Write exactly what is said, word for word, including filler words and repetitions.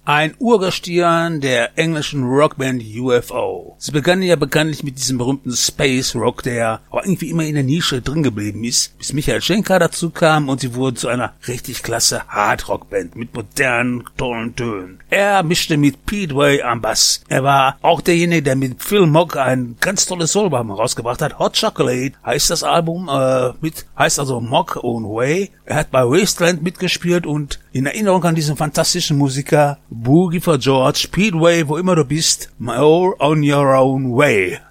Ein Urgestirn der englischen Rockband U F O. Sie begannen ja bekanntlich mit diesem berühmten Space Rock, der aber irgendwie immer in der Nische drin geblieben ist, bis Michael Schenker dazu kam und sie wurden zu einer richtig klasse Hard-Rock-Band mit modernen, tollen Tönen. Er mischte mit Pete Way am Bass. Er war auch derjenige, der mit Phil Mogg ein ganz tolles Soloalbum rausgebracht hat. Hot Chocolate heißt das Album, äh, mit, heißt also Mogg und Way. Er hat bei Wasteland mitgespielt und in Erinnerung an diesen fantastischen Musiker Boogie for George, Pete Way, wo immer du bist, My All on Your Own Way.